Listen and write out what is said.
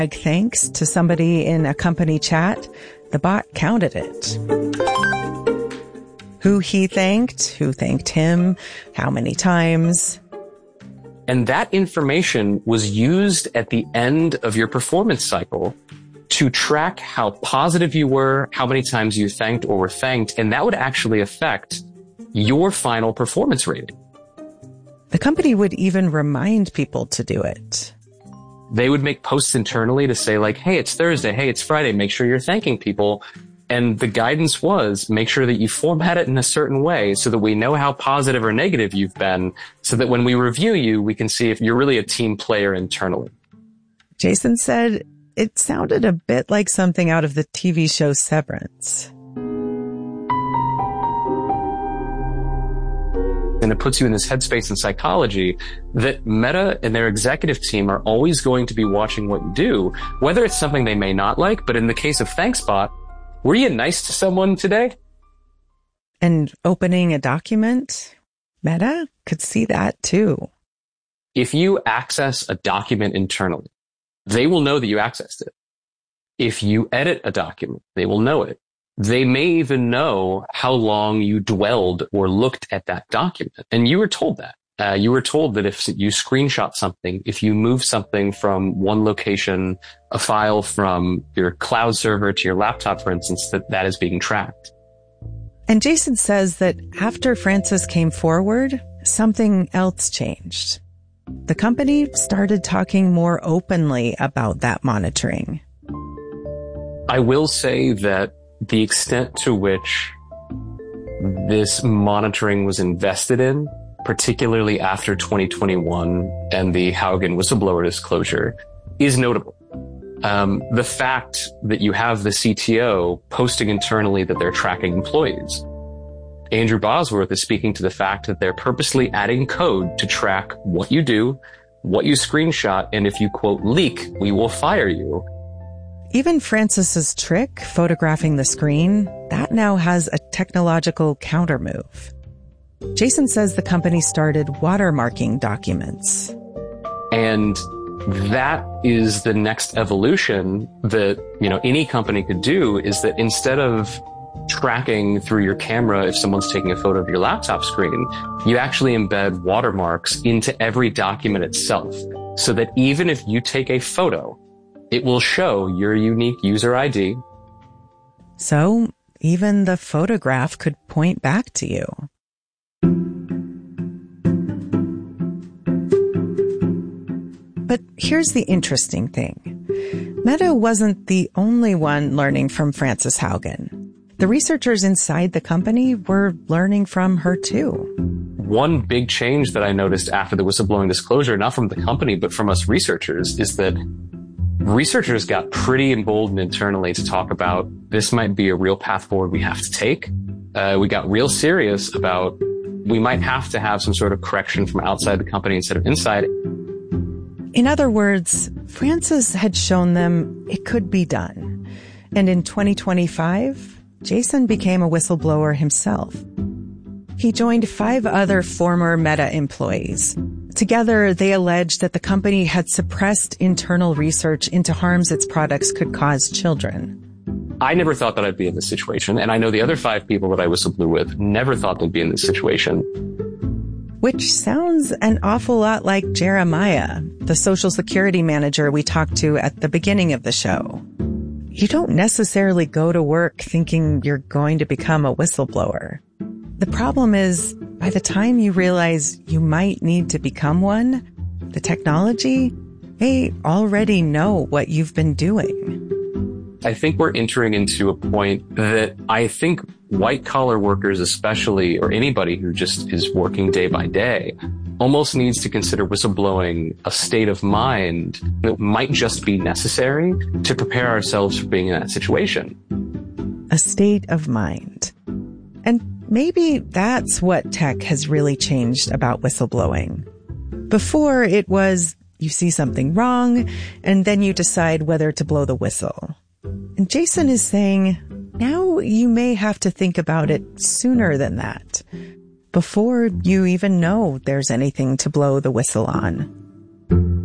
thanks to somebody in a company chat, the bot counted it. Who he thanked, who thanked him, how many times. And that information was used at the end of your performance cycle to track how positive you were, how many times you thanked or were thanked, and that would actually affect your final performance rating. The company would even remind people to do it. They would make posts internally to say like, hey, it's Thursday, hey, it's Friday, make sure you're thanking people. And the guidance was make sure that you format it in a certain way so that we know how positive or negative you've been, so that when we review you, we can see if you're really a team player internally. Jason said it sounded a bit like something out of the TV show Severance. And it puts you in this headspace in psychology that Meta and their executive team are always going to be watching what you do, whether it's something they may not like. But in the case of ThanksBot, were you nice to someone today? And opening a document, Meta could see that too. If you access a document internally, they will know that you accessed it. If you edit a document, they will know it. They may even know how long you dwelled or looked at that document. And you were told that. You were told that if you screenshot something, if you move something from one location, a file from your cloud server to your laptop, for instance, that is being tracked. And Jason says that after Francis came forward, something else changed. The company started talking more openly about that monitoring. I will say that the extent to which this monitoring was invested in, particularly after 2021 and the Haugen whistleblower disclosure, is notable. The fact that you have the CTO posting internally that they're tracking employees. Andrew Bosworth is speaking to the fact that they're purposely adding code to track what you do, what you screenshot, and if you, quote, leak, we will fire you. Even Francis's trick, photographing the screen, that now has a technological countermove. Jason says the company started watermarking documents. And that is the next evolution that, any company could do, is that instead of tracking through your camera if someone's taking a photo of your laptop screen, you actually embed watermarks into every document itself, so that even if you take a photo, it will show your unique user ID. So even the photograph could point back to you. But here's the interesting thing. Meta wasn't the only one learning from Frances Haugen. The researchers inside the company were learning from her too. One big change that I noticed after the whistleblowing disclosure, not from the company, but from us researchers, is that researchers got pretty emboldened internally to talk about this might be a real path forward we have to take. We got real serious about we might have to have some sort of correction from outside the company instead of inside. In other words, Frances had shown them it could be done. And in 2025, Jason became a whistleblower himself. He joined 5 other former Meta employees. Together, they alleged that the company had suppressed internal research into harms its products could cause children. I never thought that I'd be in this situation, and I know the other 5 people that I whistleblew with never thought they'd be in this situation. Which sounds an awful lot like Jeremiah, the Social Security manager we talked to at the beginning of the show. You don't necessarily go to work thinking you're going to become a whistleblower. The problem is, by the time you realize you might need to become one, the technology may already know what you've been doing. I think we're entering into a point that I think white-collar workers especially, or anybody who just is working day by day, almost needs to consider whistleblowing a state of mind that might just be necessary to prepare ourselves for being in that situation. A state of mind. And maybe that's what tech has really changed about whistleblowing. Before, it was you see something wrong, and then you decide whether to blow the whistle. And Jason is saying, now you may have to think about it sooner than that, before you even know there's anything to blow the whistle on.